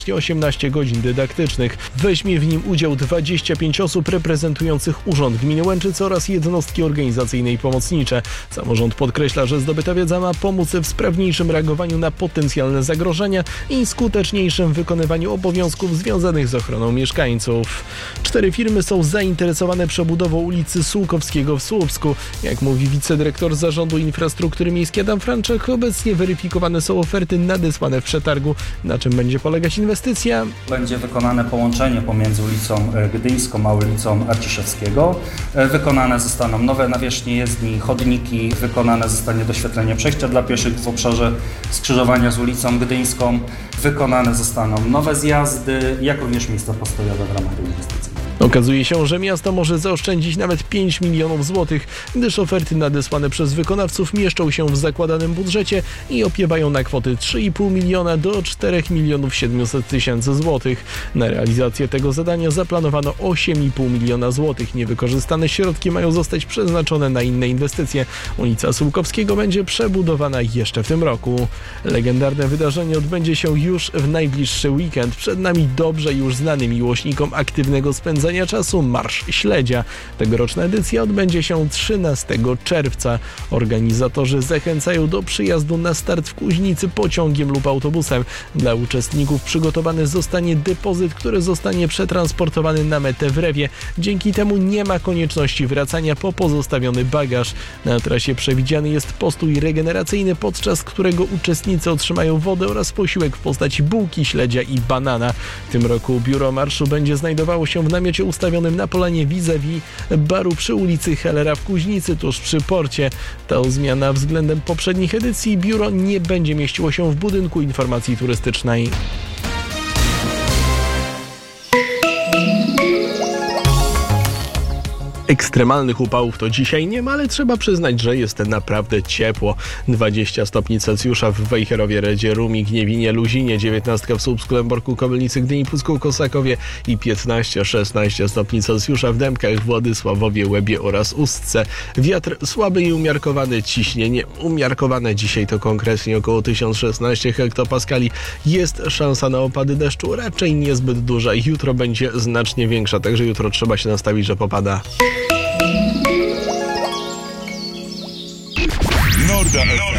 18 godzin dydaktycznych. Weźmie w nim udział 25 osób reprezentujących Urząd Gminy Łęczyce oraz jednostki organizacyjne i pomocnicze. Samorząd podkreśla, że zdobyta wiedza ma pomóc w sprawniejszym reagowaniu na potencjalne zagrożenia i skuteczniejszym wykonywaniu obowiązków związanych z ochroną mieszkańców. 4 firmy są zainteresowane przebudową ulicy Sułkowskiego w Słupsku. Jak mówi wicedyrektor Zarządu Infrastruktury Miejskiej Adam Franczek, obecnie weryfikowane są oferty nadesłane w przetargu. Na czym będzie polegać inwestycja? Będzie wykonane połączenie pomiędzy ulicą Gdyńską a ulicą Arciszewskiego. Wykonane zostaną nowe nawierzchnie jezdni, chodniki, wykonane zostanie doświetlenie przejścia dla pieszych w obszarze skrzyżowania z ulicą Gdyńską. Wykonane zostaną nowe zjazdy, jak również miejsca postojowe w ramach tej inwestycji. Okazuje się, że miasto może zaoszczędzić nawet 5 milionów złotych, gdyż oferty nadesłane przez wykonawców mieszczą się w zakładanym budżecie i opiewają na kwoty 3,5 miliona do 4 milionów 700 tysięcy złotych. Na realizację tego zadania zaplanowano 8,5 miliona złotych. Niewykorzystane środki mają zostać przeznaczone na inne inwestycje. Ulica Sułkowskiego będzie przebudowana jeszcze w tym roku. Legendarne wydarzenie odbędzie się już w najbliższy weekend. Przed nami dobrze już znany miłośnikom aktywnego spędzania czasu Marsz Śledzia. Tegoroczna edycja odbędzie się 13 czerwca. Organizatorzy zachęcają do przyjazdu na start w Kuźnicy pociągiem lub autobusem. Dla uczestników przygotowany zostanie depozyt, który zostanie przetransportowany na metę w Rewie. Dzięki temu nie ma konieczności wracania po pozostawiony bagaż. Na trasie przewidziany jest postój regeneracyjny, podczas którego uczestnicy otrzymają wodę oraz posiłek w postaci bułki, śledzia i banana. W tym roku biuro marszu będzie znajdowało się w namiocie ustawionym na polanie vis-a-vis baru przy ulicy Hellera w Kuźnicy, tuż przy porcie. Ta zmiana względem poprzednich edycji. Biuro nie będzie mieściło się w budynku informacji turystycznej. Ekstremalnych upałów to dzisiaj nie ma, ale trzeba przyznać, że jest naprawdę ciepło. 20 stopni Celsjusza w Wejherowie, Redzie, Rumi, Gniewinie, Luzinie, 19 w Słupsku, Lęborku, Kobylnicy, Gdyni, Pucku, Kosakowie i 15-16 stopni Celsjusza w Dębkach, Władysławowie, Łebie oraz Ustce. Wiatr słaby i umiarkowany, ciśnienie umiarkowane. Dzisiaj to konkretnie około 1016 hektopaskali. Jest szansa na opady deszczu, raczej niezbyt duża. Jutro będzie znacznie większa, także jutro trzeba się nastawić, że popada. Norda